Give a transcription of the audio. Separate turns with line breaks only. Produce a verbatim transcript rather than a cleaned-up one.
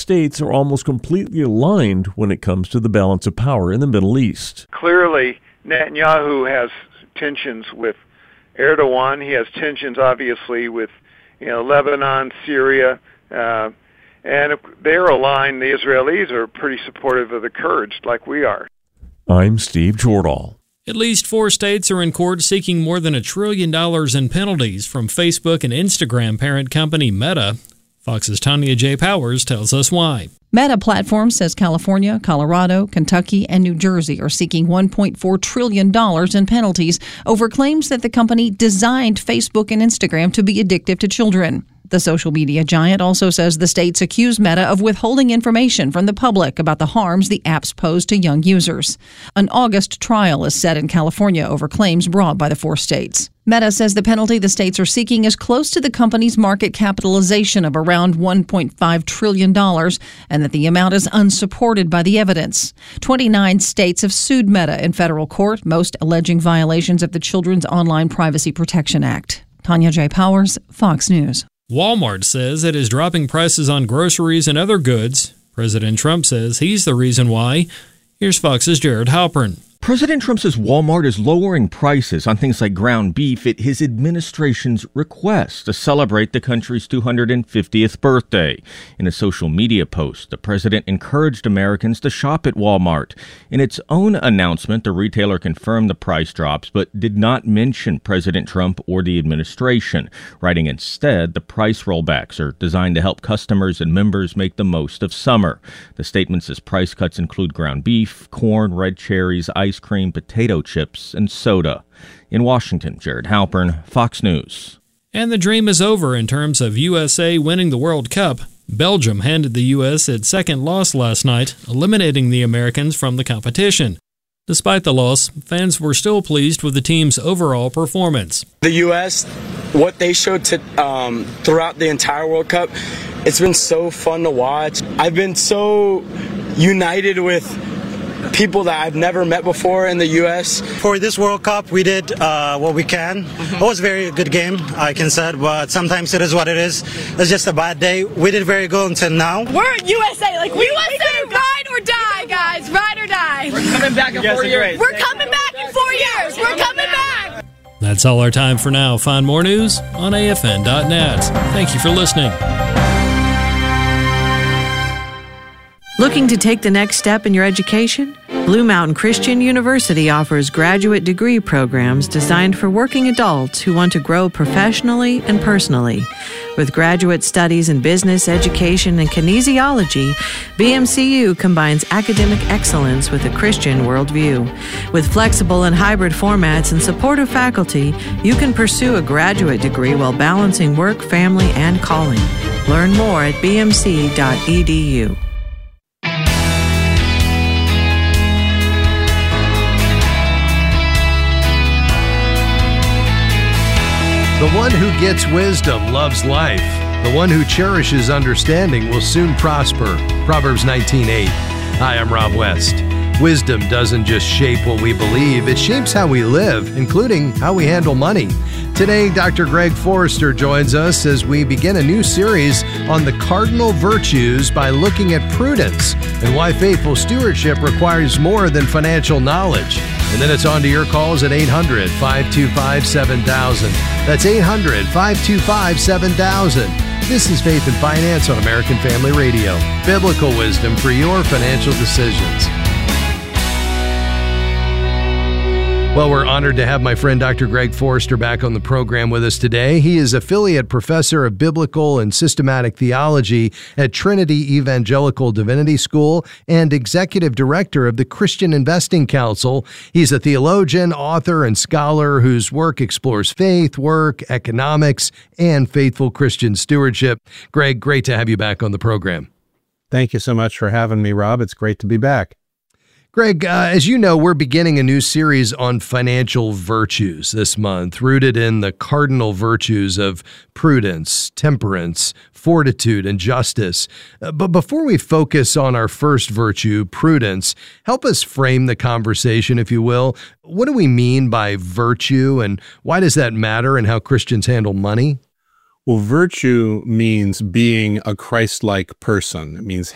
states are almost completely aligned when it comes to the balance of power in the Middle East.
Clearly, Netanyahu has tensions with Erdogan. He has tensions, obviously, with you know Lebanon, Syria, uh, and they're aligned. The Israelis are pretty supportive of the Kurds, like we are.
I'm Steve Jordahl.
At least four states are in court seeking more than a trillion dollars in penalties from Facebook and Instagram parent company Meta. Fox's Tanya J. Powers tells us why.
Meta Platforms says California, Colorado, Kentucky, and New Jersey are seeking one point four trillion dollars in penalties over claims that the company designed Facebook and Instagram to be addictive to children. The social media giant also says the states accuse Meta of withholding information from the public about the harms the apps pose to young users. An August trial is set in California over claims brought by the four states. Meta says the penalty the states are seeking is close to the company's market capitalization of around one point five trillion dollars and that the amount is unsupported by the evidence. twenty-nine states have sued Meta in federal court, most alleging violations of the Children's Online Privacy Protection Act. Tanya J. Powers, Fox News.
Walmart says it is dropping prices on groceries and other goods. President Trump says he's the reason why. Here's Fox's Jared Halpern.
President Trump says Walmart is lowering prices on things like ground beef at his administration's request to celebrate the country's two hundred fiftieth birthday. In a social media post, the president encouraged Americans to shop at Walmart. In its own announcement, the retailer confirmed the price drops, but did not mention President Trump or the administration, writing instead the price rollbacks are designed to help customers and members make the most of summer. The statement says price cuts include ground beef, corn, red cherries, ice cream, potato chips, and soda. In Washington, Jared Halpern, Fox News.
And the dream is over in terms of U S A winning the World Cup. Belgium handed the U S its second loss last night, eliminating the Americans from the competition. Despite the loss, fans were still pleased with the team's overall performance.
The U S, what they showed to, um, throughout the entire World Cup, it's been so fun to watch. I've been so united with people that I've never met before in the U S.
For this World Cup, we did uh, what we can. It was a very good game, I can say, but sometimes it is what it is. It's just a bad day. We did very good until now.
We're U S A. Like, we, we want to ride or die, guys. Ride or die.
We're coming back in four years.
We're coming back in four years. We're coming back.
That's all our time for now. Find more news on A F N dot net. Thank you for listening.
Looking to take the next step in your education? Blue Mountain Christian University offers graduate degree programs designed for working adults who want to grow professionally and personally. With graduate studies in business, education, and kinesiology, B M C U combines academic excellence with a Christian worldview. With flexible and hybrid formats and supportive faculty, you can pursue a graduate degree while balancing work, family, and calling. Learn more at b m c dot e d u.
The one who gets wisdom loves life. The one who cherishes understanding will soon prosper. Proverbs nineteen eight. Hi, I'm Rob West. Wisdom doesn't just shape what we believe, it shapes how we live, including how we handle money. Today, Doctor Greg Forrester joins us as we begin a new series on the cardinal virtues by looking at prudence and why faithful stewardship requires more than financial knowledge. And then it's on to your calls at eight hundred, five two five, seven thousand. That's eight hundred, five two five, seven thousand. This is Faith and Finance on American Family Radio. Biblical wisdom for your financial decisions. Well, we're honored to have my friend Doctor Greg Forrester back on the program with us today. He is Affiliate Professor of Biblical and Systematic Theology at Trinity Evangelical Divinity School and Executive Director of the Christian Investing Council. He's a theologian, author, and scholar whose work explores faith, work, economics, and faithful Christian stewardship. Greg, great to have you back on the program.
Thank you so much for having me, Rob. It's great to be back.
Greg, uh, as you know, we're beginning a new series on financial virtues this month, rooted in the cardinal virtues of prudence, temperance, fortitude, and justice. Uh, but before we focus on our first virtue, prudence, help us frame the conversation, if you will. What do we mean by virtue, and why does that matter in how Christians handle money?
Well, virtue means being a Christ-like person. It means